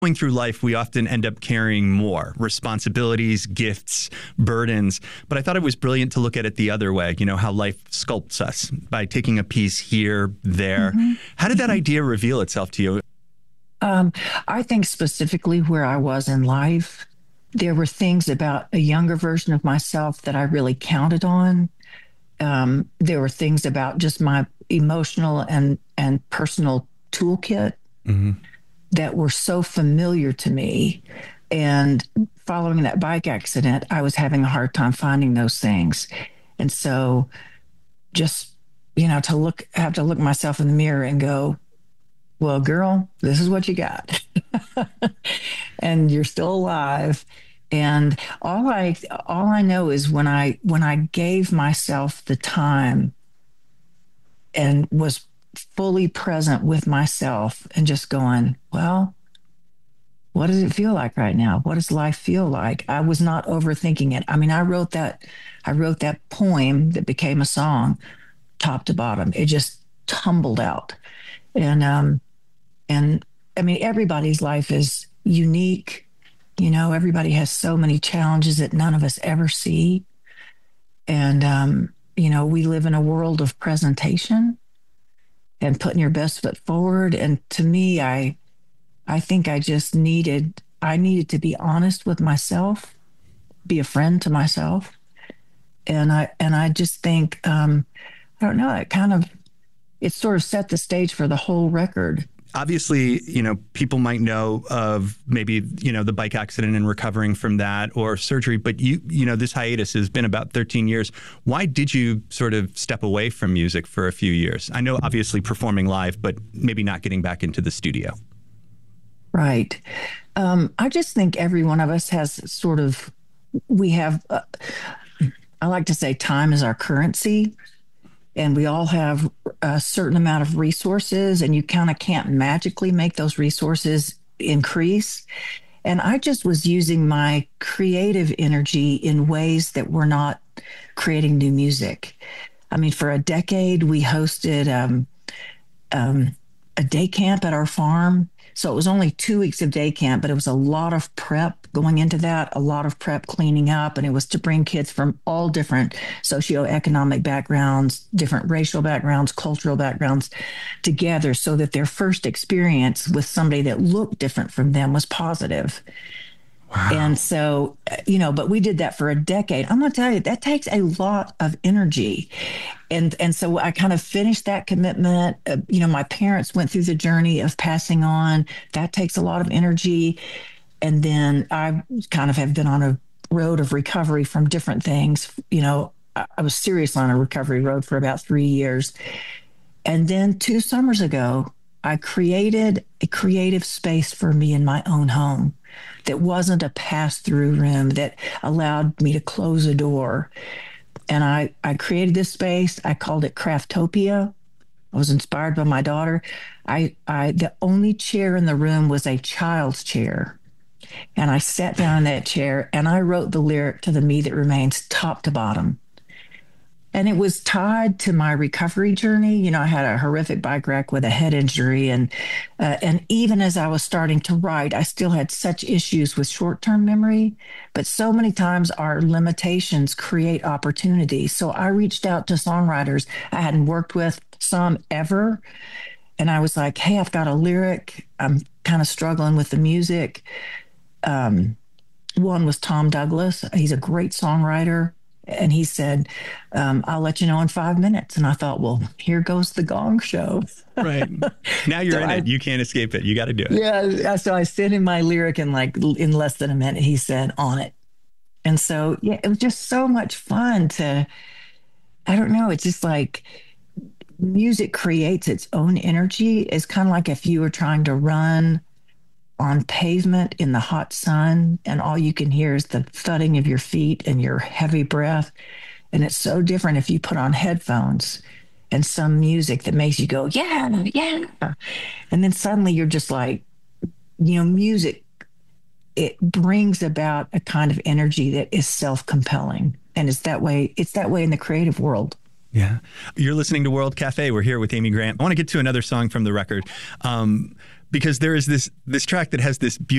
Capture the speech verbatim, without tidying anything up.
Going through life, we often end up carrying more responsibilities, gifts, burdens. But I thought it was brilliant to look at it the other way, you know, how life sculpts us by taking a piece here, there. Mm-hmm. How did that idea reveal itself to you? Um, I think specifically where I was in life, there were things about a younger version of myself that I really counted on. Um, there were things about just my emotional and, and personal toolkit. Mm-hmm. that were so familiar to me. And following that bike accident, I was having a hard time finding those things. And so just, you know, to look, have to look myself in the mirror and go, well, girl, this is what you got. And you're still alive. And all I, all I know is when I, when I gave myself the time and was fully present with myself and just going, well, what does it feel like right now? What does life feel like? I was not overthinking it. I mean, I wrote that, I wrote that poem that became a song, top to bottom. It just tumbled out. And, um, and I mean, everybody's life is unique. You know, everybody has so many challenges that none of us ever see. And, um, you know, we live in a world of presentation and putting your best foot forward. And to me, I, I think I just needed, I needed to be honest with myself, be a friend to myself. And I, and I just think, um, I don't know, it kind of, it sort of set the stage for the whole record. Obviously, you know, people might know of maybe, you know, the bike accident and recovering from that or surgery, but you, you know, this hiatus has been about thirteen years. Why did you sort of step away from music for a few years? I know obviously performing live, but maybe not getting back into the studio. Right. Um, I just think every one of us has sort of, we have, uh, I like to say time is our currency. And we all have a certain amount of resources, and you kind of can't magically make those resources increase. And I just was using my creative energy in ways that were not creating new music. I mean, for a decade, we hosted um, um, a day camp at our farm. So it was only two weeks of day camp, but it was a lot of prep going into that, a lot of prep cleaning up. And it was to bring kids from all different socioeconomic backgrounds, different racial backgrounds, cultural backgrounds together so that their first experience with somebody that looked different from them was positive. Wow. And so, you know, but we did that for a decade. I'm going to tell you, that takes a lot of energy. And and so I kind of finished that commitment. Uh, you know, my parents went through the journey of passing on. That takes a lot of energy. And then I kind of have been on a road of recovery from different things. You know, I, I was seriously on a recovery road for about three years. And then two summers ago, I created a creative space for me in my own home that wasn't a pass-through room that allowed me to close a door. And I, I created this space. I called it Craftopia. I was inspired by my daughter. I, I the only chair in the room was a child's chair. And I sat down in that chair and I wrote the lyric to The Me That Remains top to bottom. And it was tied to my recovery journey. You know, I had a horrific bike wreck with a head injury. And uh, and even as I was starting to write, I still had such issues with short-term memory. But so many times our limitations create opportunities. So I reached out to songwriters I hadn't worked with some ever. And I was like, hey, I've got a lyric. I'm kind of struggling with the music. Um, one was Tom Douglas. He's a great songwriter. And he said, um, I'll let you know in five minutes. And I thought, well, here goes the Gong Show. Right. Now you're so in I, it. You can't escape it. You got to do it. Yeah. So I sent him my lyric in like in less than a minute. He said, on it. And so, yeah, it was just so much fun to, I don't know. It's just like music creates its own energy. It's kind of like if you were trying to run on pavement in the hot sun and all you can hear is the thudding of your feet and your heavy breath. And it's so different if you put on headphones and some music that makes you go, yeah, yeah. And then suddenly you're just like, you know, music, it brings about a kind of energy that is self-compelling. And it's that way, it's that way in the creative world. Yeah. You're listening to World Cafe. We're here with Amy Grant. I want to get to another song from the record. Um, because there is this this track that has this beautiful